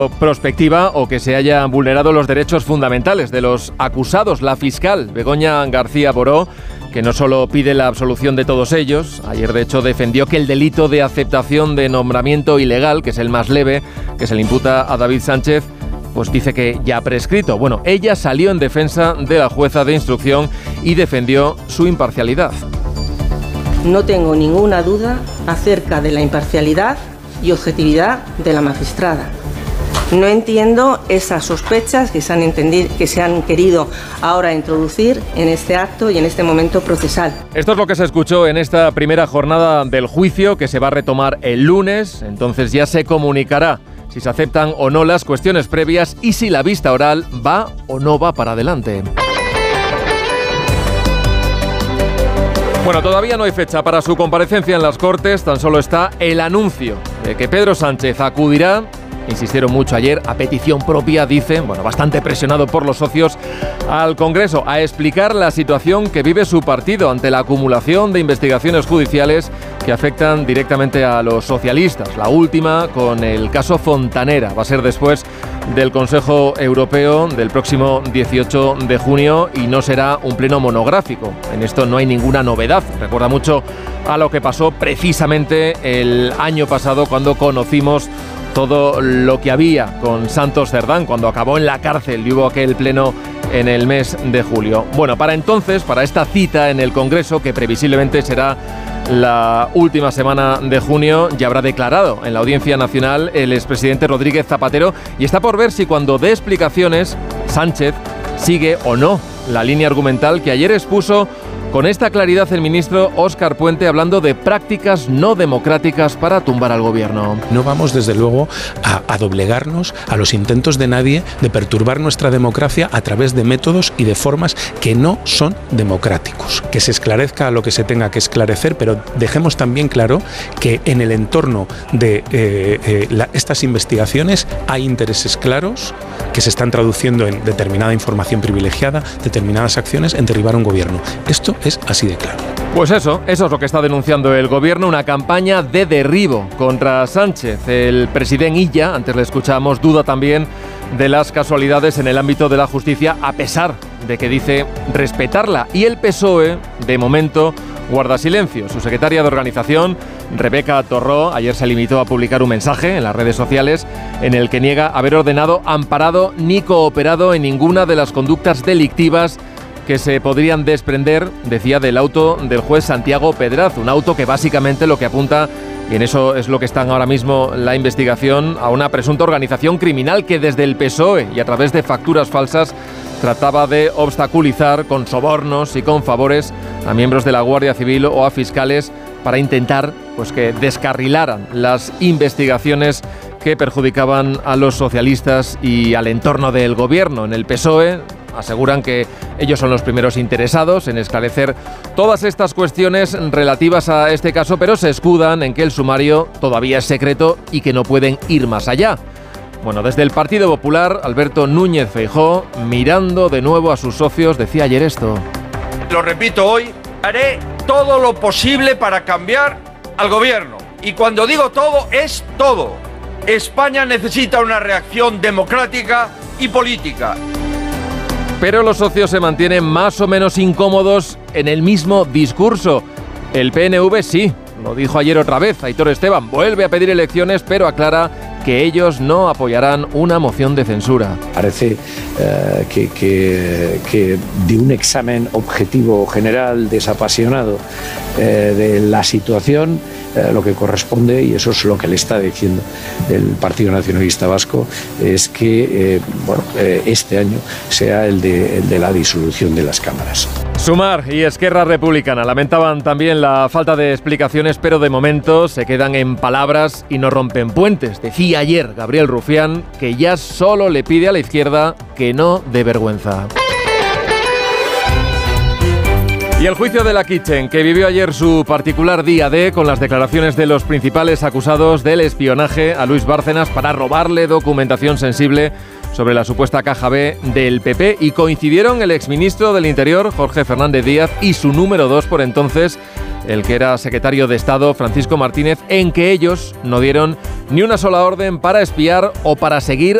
prospectiva o que se hayan vulnerado los derechos fundamentales de los acusados. La fiscal Begoña García Boró, que no solo pide la absolución de todos ellos, ayer de hecho defendió que el delito de aceptación de nombramiento ilegal, que es el más leve, que se le imputa a David Sánchez, pues dice que ya ha prescrito. Bueno, ella salió en defensa de la jueza de instrucción y defendió su imparcialidad. No tengo ninguna duda acerca de la imparcialidad y objetividad de la magistrada. No entiendo esas sospechas que se han querido ahora introducir en este acto y en este momento procesal. Esto es lo que se escuchó en esta primera jornada del juicio, que se va a retomar el lunes. Entonces ya se comunicará si se aceptan o no las cuestiones previas y si la vista oral va o no va para adelante. Bueno, todavía no hay fecha para su comparecencia en las Cortes, tan solo está el anuncio de que Pedro Sánchez acudirá. Insistieron mucho ayer, a petición propia, dicen, bastante presionado por los socios, al Congreso, a explicar la situación que vive su partido ante la acumulación de investigaciones judiciales que afectan directamente a los socialistas. La última con el caso Fontanera. Va a ser después del Consejo Europeo del próximo 18 de junio y no será un pleno monográfico. En esto no hay ninguna novedad. Recuerda mucho a lo que pasó precisamente el año pasado cuando conocimos todo lo que había con Santos Cerdán, cuando acabó en la cárcel y hubo aquel pleno en el mes de julio. Bueno, para entonces, para esta cita en el Congreso, que previsiblemente será la última semana de junio, ya habrá declarado en la Audiencia Nacional el expresidente Rodríguez Zapatero y está por ver si cuando dé explicaciones Sánchez sigue o no la línea argumental que ayer expuso con esta claridad el ministro Óscar Puente, hablando de prácticas no democráticas para tumbar al gobierno. No vamos, desde luego, a doblegarnos a los intentos de nadie de perturbar nuestra democracia a través de métodos y de formas que no son democráticos. Que se esclarezca lo que se tenga que esclarecer, pero dejemos también claro que en el entorno de estas investigaciones hay intereses claros que se están traduciendo en determinada información privilegiada, determinadas acciones en derribar un gobierno. Esto es así de claro. Pues eso es lo que está denunciando el gobierno, una campaña de derribo contra Sánchez. El presidente Illa, antes le escuchábamos, duda también de las casualidades en el ámbito de la justicia, a pesar de que dice respetarla. Y el PSOE, de momento, guarda silencio. Su secretaria de organización, Rebeca Torró, ayer se limitó a publicar un mensaje en las redes sociales en el que niega haber ordenado, amparado ni cooperado en ninguna de las conductas delictivas que se podrían desprender, decía, del auto del juez Santiago Pedraz, un auto que básicamente lo que apunta, y en eso es lo que está ahora mismo la investigación, a una presunta organización criminal que desde el PSOE y a través de facturas falsas trataba de obstaculizar con sobornos y con favores a miembros de la Guardia Civil o a fiscales para intentar que descarrilaran las investigaciones que perjudicaban a los socialistas y al entorno del gobierno. En el PSOE aseguran que ellos son los primeros interesados en esclarecer todas estas cuestiones relativas a este caso, pero se escudan en que el sumario todavía es secreto y que no pueden ir más allá. Bueno, desde el Partido Popular, Alberto Núñez Feijóo, mirando de nuevo a sus socios, decía ayer esto. Lo repito hoy, haré todo lo posible para cambiar al gobierno. Y cuando digo todo, es todo. España necesita una reacción democrática y política. Pero los socios se mantienen más o menos incómodos en el mismo discurso. El PNV sí, lo dijo ayer otra vez. Aitor Esteban vuelve a pedir elecciones, pero aclara que ellos no apoyarán una moción de censura. Parece que de un examen objetivo, general, desapasionado de la situación, lo que corresponde, y eso es lo que le está diciendo el Partido Nacionalista Vasco, es que este año sea el de la disolución de las cámaras. Sumar y Esquerra Republicana lamentaban también la falta de explicaciones, pero de momento se quedan en palabras y no rompen puentes. Decía ayer Gabriel Rufián que ya solo le pide a la izquierda que no dé vergüenza. Y el juicio de la Kitchen, que vivió ayer su particular día D con las declaraciones de los principales acusados del espionaje a Luis Bárcenas para robarle documentación sensible sobre la supuesta caja B del PP, y coincidieron el exministro del Interior, Jorge Fernández Díaz, y su número 2 por entonces, el que era secretario de Estado, Francisco Martínez, en que ellos no dieron ni una sola orden para espiar o para seguir